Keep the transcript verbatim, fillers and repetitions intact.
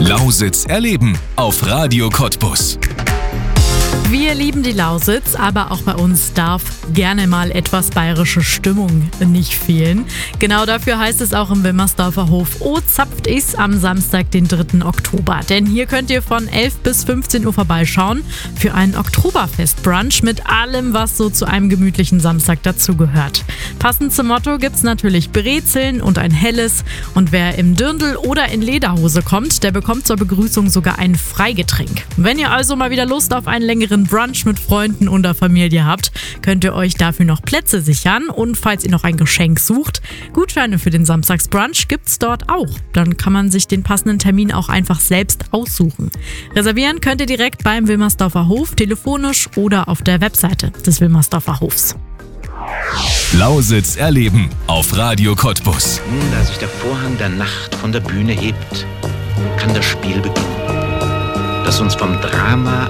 Lausitz erleben auf Radio Cottbus. Wir lieben die Lausitz, aber auch bei uns darf gerne mal etwas bayerische Stimmung nicht fehlen. Genau dafür heißt es auch im Wilmersdorfer Hof O zapft ich's am Samstag, den dritten Oktober. Denn hier könnt ihr von elf bis fünfzehn Uhr vorbeischauen für einen Oktoberfest-Brunch mit allem, was so zu einem gemütlichen Samstag dazugehört. Passend zum Motto gibt's natürlich Brezeln und ein helles. Und wer im Dirndl oder in Lederhose kommt, der bekommt zur Begrüßung sogar ein Freigetränk. Wenn ihr also mal wieder Lust auf einen längeren Brunch mit Freunden und der Familie habt, könnt ihr euch dafür noch Plätze sichern. Und falls ihr noch ein Geschenk sucht, Gutscheine für den Samstagsbrunch gibt's dort auch. Dann kann man sich den passenden Termin auch einfach selbst aussuchen. Reservieren könnt ihr direkt beim Wilmersdorfer Hof, telefonisch oder auf der Webseite des Wilmersdorfer Hofs. Lausitz erleben auf Radio Cottbus. Nun, da sich der Vorhang der Nacht von der Bühne hebt, kann das Spiel beginnen, das uns vom Drama